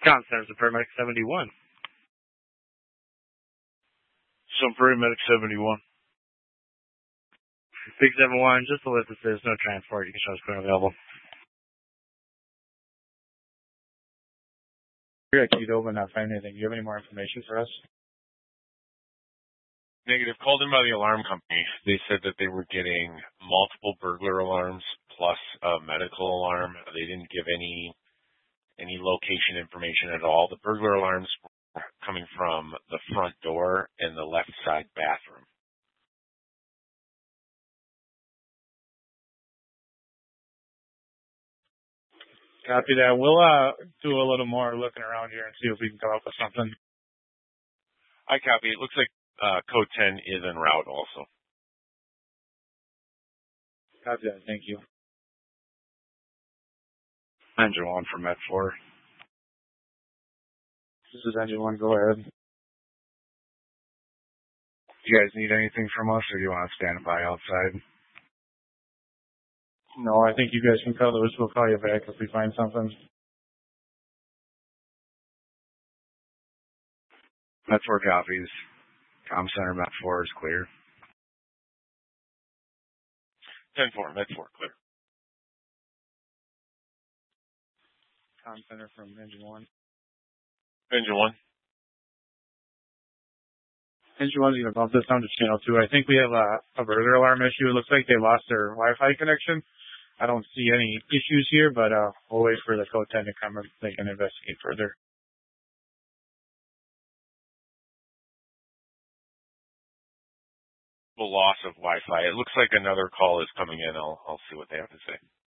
Con Center, the Paramedic 71. Some Paramedic 71. Big 71, just to let this there's no transport. You can show us currently available. You're at Keto, but not finding anything. Do you have any more information for us? Negative. Called in by the alarm company. They said that they were getting multiple burglar alarms plus a medical alarm. They didn't give any location information at all. The burglar alarms were coming from the front door and the left side bathroom. Copy that. We'll do a little more looking around here and see if we can come up with something. I copy. It looks like code 10 is en route also. Copy that. Thank you. Engine 1 from Med 4. This is Engine 1. Go ahead. You guys need anything from us, or do you want to stand by outside? No, I think you guys can call those. We'll call you back if we find something. Med 4 copies. Com Center, Med 4 is clear. 10-4, Med 4, clear. Com Center from Engine 1. Engine 1. Engine 1 is going to bump this down to channel 2. I think we have a burglar alarm issue. It looks like they lost their Wi-Fi connection. I don't see any issues here, but we'll wait for the code 10 to come and they can investigate further. The loss of Wi-Fi. It looks like another call is coming in. I'll see what they have to say.